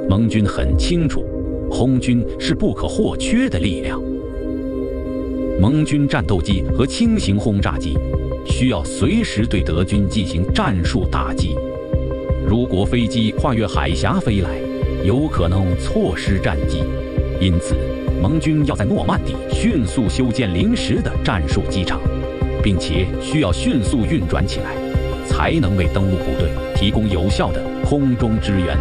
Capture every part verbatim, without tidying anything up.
盟军很清楚，空军是不可或缺的力量。盟军战斗机和轻型轰炸机需要随时对德军进行战术打击。如果飞机跨越海峡飞来，有可能错失战机，因此盟军要在诺曼底迅速修建临时的战术机场，并且需要迅速运转起来，才能为登陆部队提供有效的空中支援。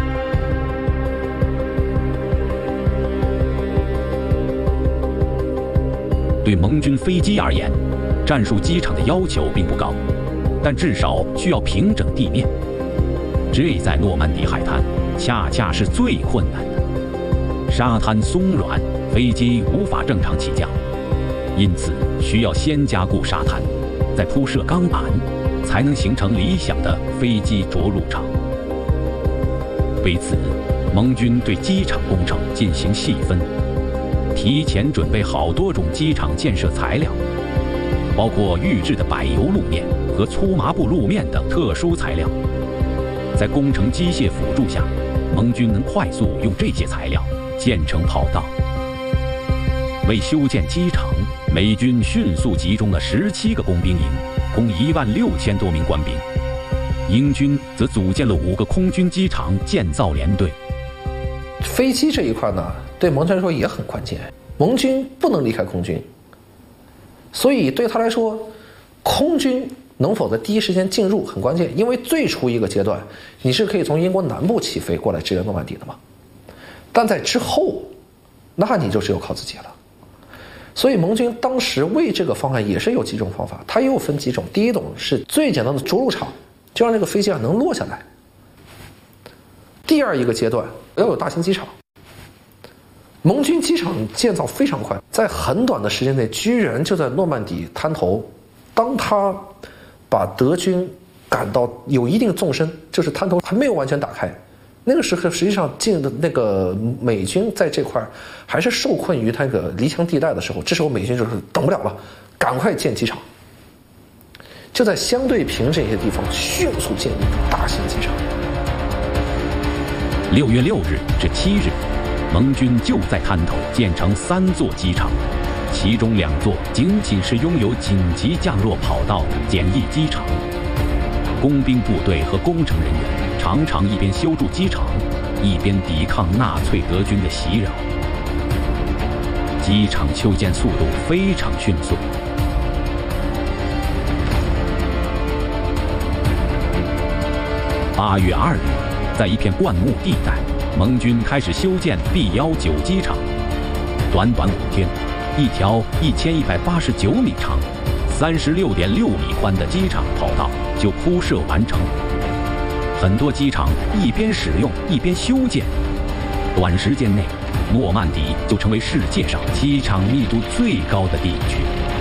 对盟军飞机而言，战术机场的要求并不高，但至少需要平整地面。这在诺曼底海滩恰恰是最困难的，沙滩松软，飞机无法正常起降，因此需要先加固沙滩，再铺设钢板，才能形成理想的飞机着陆场。为此，盟军对机场工程进行细分，提前准备好多种机场建设材料，包括预制的柏油路面和粗麻布路面等特殊材料。在工程机械辅助下，盟军能快速用这些材料建成跑道。为修建机场，美军迅速集中了十七个工兵营，共一万六千多名官兵。英军则组建了五个空军机场建造联队。 飞机这一块呢，对盟军来说也很关键，盟军不能离开空军，所以对他来说，空军能否在第一时间进入很关键，因为最初一个阶段你是可以从英国南部起飞过来支援诺曼底的嘛，但在之后，那你就只有靠自己了。所以盟军当时为这个方案也是有几种方法，它也有分几种。第一种是最简单的着陆场，就让这个飞机啊能落下来。第二一个阶段要有大型机场，盟军机场建造非常快，在很短的时间内居然就在诺曼底滩头，当他把德军赶到有一定纵深，就是滩头还没有完全打开，那个时候实际上进的那个美军在这块还是受困于那个离墙地带的时候，这时候美军就是等不了了，赶快建机场，就在相对平这些地方迅速建立大型机场。 六月六日至七日，盟军就在滩头建成三座机场，其中两座仅仅是拥有紧急降落跑道的简易机场。工兵部队和工程人员常常一边修筑机场，一边抵抗纳粹德军的袭扰。机场修建速度非常迅速。八月二日，在一片灌木地带，盟军开始修建 B 一九机场。短短五天，一条一千一百八十九米长、三十六点六米宽的机场跑道就铺设完成。很多机场一边使用一边修建，短时间内，诺曼底就成为世界上机场密度最高的地区。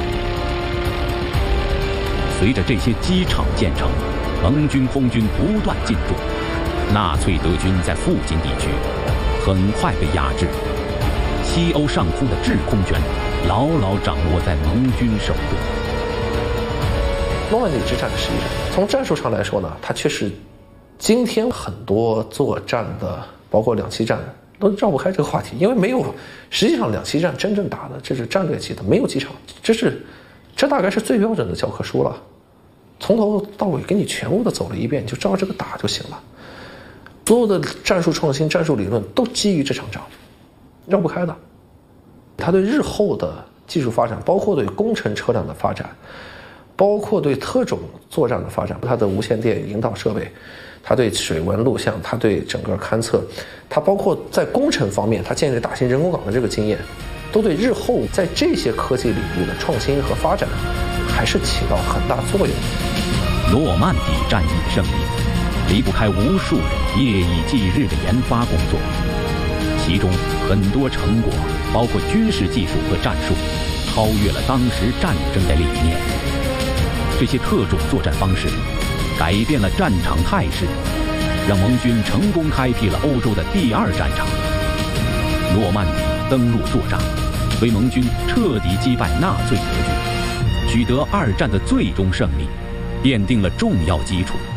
随着这些机场建成，盟军空军不断进驻，纳粹德军在附近地区很快被压制，西欧上空的制空权牢牢掌握在盟军手中。 诺曼底之战实际上从战术上来说呢，它却是今天很多作战的，包括两栖战都绕不开这个话题，因为没有，实际上两栖战真正打的这是战略级的，没有机场，这是这大概是最标准的教科书了，从头到尾给你全部的走了一遍，你就照这个打就行了。所有的战术创新、战术理论都基于这场仗，绕不开的。它对日后的技术发展，包括对工程车辆的发展，包括对特种作战的发展，它的无线电引导设备，它对水文录像，它对整个勘测，它包括在工程方面，它建立大型人工岛的这个经验，都对日后在这些科技领域的创新和发展还是起到很大作用。 诺曼底战役的胜利离不开无数人夜以继日的研发工作，其中很多成果包括军事技术和战术超越了当时战争的理念。这些特种作战方式改变了战场态势，让盟军成功开辟了欧洲的第二战场。诺曼底登陆作战为盟军彻底击败纳粹德军，取得二战的最终胜利奠定了重要基础。